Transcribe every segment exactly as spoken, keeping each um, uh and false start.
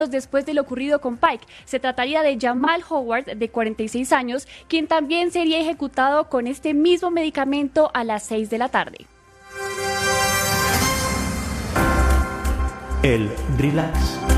después de lo ocurrido con Pike. Se trataría de Jamal Howard, de cuarenta y seis años, quien también sería ejecutado con este mismo medicamento a las seis de la tarde. El relax.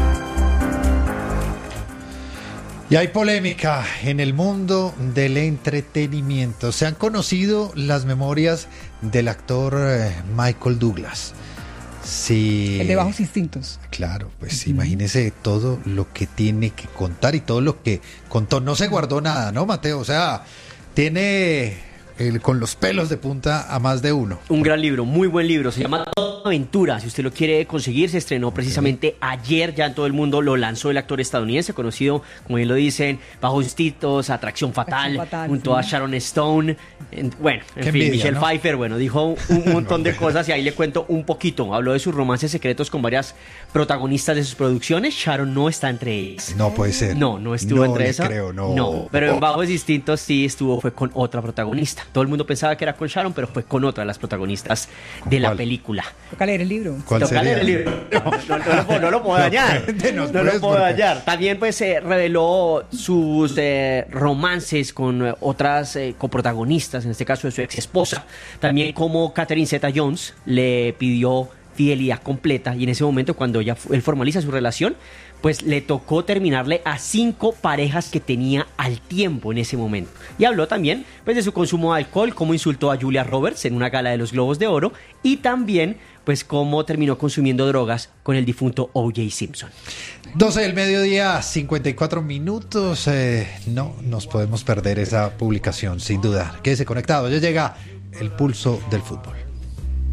Y hay polémica en el mundo del entretenimiento. Se han conocido las memorias del actor Michael Douglas. Sí. El de Bajos Instintos. Claro, pues uh-huh. Imagínese todo lo que tiene que contar y todo lo que contó. No se guardó nada, ¿no, Mateo? O sea, tiene el, con los pelos de punta a más de uno. Un gran libro, muy buen libro. Se llama Toda Aventura. Si usted lo quiere conseguir, se estrenó precisamente okay. ayer. Ya en todo el mundo lo lanzó el actor estadounidense, conocido, como bien lo dicen, Bajos Instintos, Atracción Fatal, Atracción Fatal junto sí. a Sharon Stone. En, bueno, en Qué fin, envidia, Michelle ¿no? Pfeiffer, bueno, dijo un, un montón de cosas y ahí le cuento un poquito. Habló de sus romances secretos con varias protagonistas de sus producciones. Sharon no está entre ellas. No puede ser. No, no estuvo no entre esas. Creo, no. No, pero en Bajos Instintos sí estuvo, fue con otra protagonista. Todo el mundo pensaba que era con Sharon, pero fue con otra de las protagonistas de la película. Toca leer el libro. ¿Cuál Toca sería? leer el libro. No, no, no, no, no lo puedo dañar. No, no lo puedo dañar. También pues se eh, reveló sus eh, romances con eh, otras eh, coprotagonistas, en este caso de su ex esposa. También como Catherine Zeta-Jones le pidió fidelidad completa y en ese momento cuando ya él formaliza su relación, pues le tocó terminarle a cinco parejas que tenía al tiempo en ese momento. Y habló también pues de su consumo de alcohol, cómo insultó a Julia Roberts en una gala de los Globos de Oro y también pues cómo terminó consumiendo drogas con el difunto O J Simpson. doce del mediodía, cincuenta y cuatro minutos. Eh, no nos podemos perder esa publicación, sin duda. Quédese conectado, ya llega el pulso del fútbol.